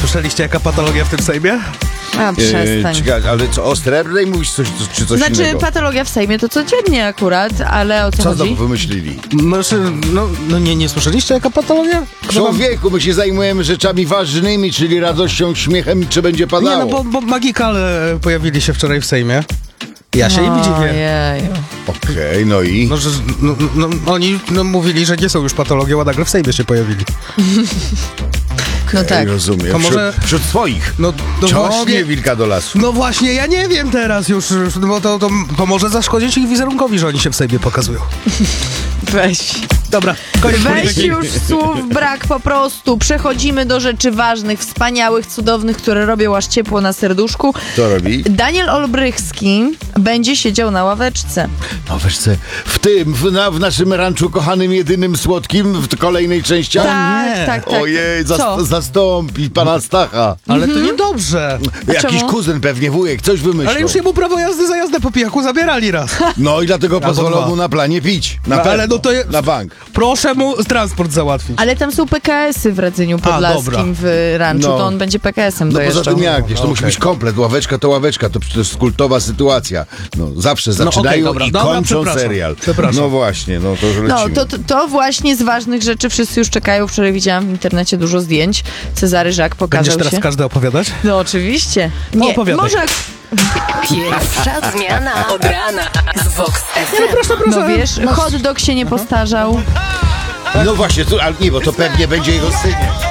słyszeliście, jaka patologia w tym Sejmie? A, przestań. Ciekawe, ale co, o Srebrnej mówisz coś, czy coś Znaczy, innego? patologia w Sejmie to codziennie akurat, ale o co Co chodzi? znowu wymyślili? Nie słyszeliście, jaka patologia? Człowieku, my się zajmujemy rzeczami ważnymi, czyli radością, śmiechem, czy będzie Nie, padało. no bo magikale pojawili się wczoraj w Sejmie. Ja się im dziwię. Ojeju. Okej, no i? No, że, oni mówili, że nie są już patologią, a nagle w Sejmie się pojawili. No tak. Rozumiem. To może- Wśród swoich. No Ciągnie właśnie, wilka do lasu. no właśnie, ja nie wiem teraz już, bo to może zaszkodzić ich wizerunkowi, że oni się w Sejmie pokazują. Weź. Dobra, koniec Weź polityki. już słów brak po prostu. Przechodzimy do rzeczy ważnych, wspaniałych, cudownych, które robią aż ciepło na serduszku. Co robi? Daniel Olbrychski będzie siedział na ławeczce. No wiesz co, w naszym ranczu kochanym, jedynym, słodkim, w kolejnej części. nie. Tak. Ojej, Co? zastąpi pana Stacha. Ale to niedobrze. Jakiś czemu? kuzyn, pewnie wujek, coś wymyślił. Ale już jemu prawo jazdy za jazdę po pijaku zabierali raz. No i dlatego pozwolą dwa. mu na planie pić. Na No, pewno. ale no to Na bank. Proszę mu transport załatwić. Ale tam są PKS-y w Radzeniu dobra. Podlaskim w ranczu, No. to on będzie PKS-em No poza dojeżdżał. tym jak, wiesz, to Okej. musi być komplet, ławeczka to ławeczka, to przecież kultowa sytuacja. No zawsze zaczynają dobra, i dobra, kończą przepraszam. serial. Przepraszam. No właśnie, no to już No, lecimy. to właśnie z ważnych rzeczy wszyscy już czekają. Wczoraj widziałam w internecie dużo zdjęć. Cezary Żak pokazał Będziesz teraz się. każdy opowiadać? No oczywiście. No, Nie, opowiadaj. może... Pierwsza zmiana od rana z Vox FM. No wiesz, hot dog się nie postarzał. No właśnie, ale nie, bo to pewnie będzie jego synie.